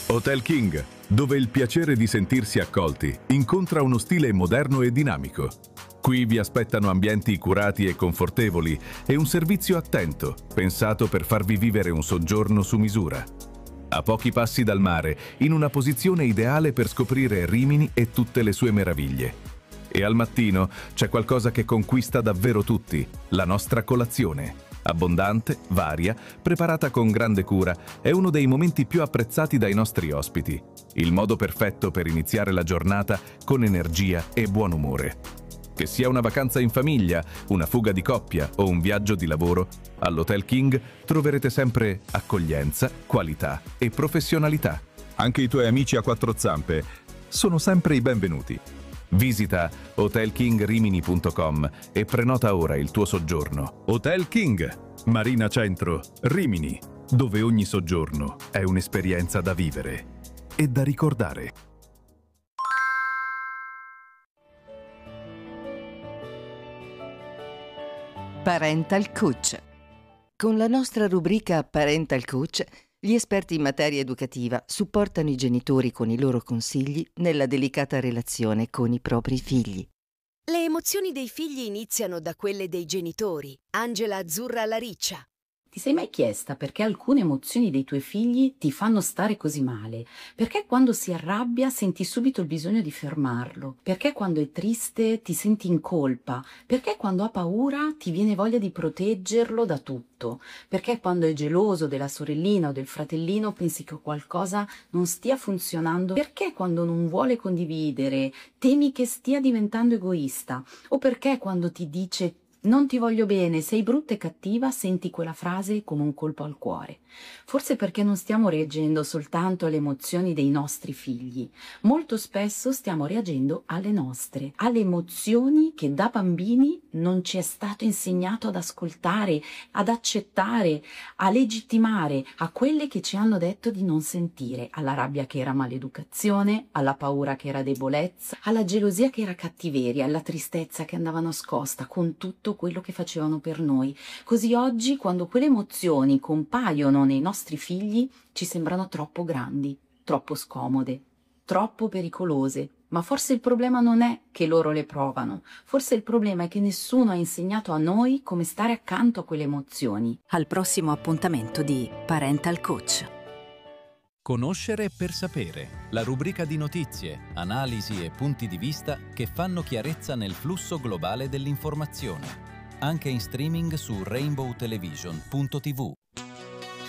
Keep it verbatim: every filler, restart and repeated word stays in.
Hotel King, dove il piacere di sentirsi accolti incontra uno stile moderno e dinamico. Qui vi aspettano ambienti curati e confortevoli e un servizio attento, pensato per farvi vivere un soggiorno su misura. A pochi passi dal mare, in una posizione ideale per scoprire Rimini e tutte le sue meraviglie. E al mattino c'è qualcosa che conquista davvero tutti, la nostra colazione. Abbondante, varia, preparata con grande cura, è uno dei momenti più apprezzati dai nostri ospiti. Il modo perfetto per iniziare la giornata con energia e buon umore. Che sia una vacanza in famiglia, una fuga di coppia o un viaggio di lavoro, all'Hotel King troverete sempre accoglienza, qualità e professionalità. Anche i tuoi amici a quattro zampe sono sempre i benvenuti. Visita hotel king rimini punto com e prenota ora il tuo soggiorno. Hotel King, Marina Centro, Rimini, dove ogni soggiorno è un'esperienza da vivere e da ricordare. Parental Coach. Con la nostra rubrica Parental Coach, gli esperti in materia educativa supportano i genitori con i loro consigli nella delicata relazione con i propri figli. Le emozioni dei figli iniziano da quelle dei genitori. Angela Azzurra Lariccia. Ti sei mai chiesta perché alcune emozioni dei tuoi figli ti fanno stare così male? Perché quando si arrabbia senti subito il bisogno di fermarlo? Perché quando è triste ti senti in colpa? Perché quando ha paura ti viene voglia di proteggerlo da tutto? Perché quando è geloso della sorellina o del fratellino pensi che qualcosa non stia funzionando? Perché quando non vuole condividere temi che stia diventando egoista? O perché quando ti dice "non ti voglio bene, sei brutta e cattiva", senti quella frase come un colpo al cuore? Forse perché non stiamo reagendo soltanto alle emozioni dei nostri figli. Molto spesso stiamo reagendo alle nostre, alle emozioni che da bambini non ci è stato insegnato ad ascoltare, ad accettare, a legittimare, a quelle che ci hanno detto di non sentire, alla rabbia che era maleducazione, alla paura che era debolezza, alla gelosia che era cattiveria, alla tristezza che andava nascosta, con tutto quello che facevano per noi. Così oggi, quando quelle emozioni compaiono nei nostri figli, ci sembrano troppo grandi, troppo scomode, troppo pericolose. Ma forse il problema non è che loro le provano, forse il problema è che nessuno ha insegnato a noi come stare accanto a quelle emozioni. Al prossimo appuntamento di Parental Coach. Conoscere per sapere, la rubrica di notizie, analisi e punti di vista che fanno chiarezza nel flusso globale dell'informazione. Anche in streaming su rainbow television punto tivù.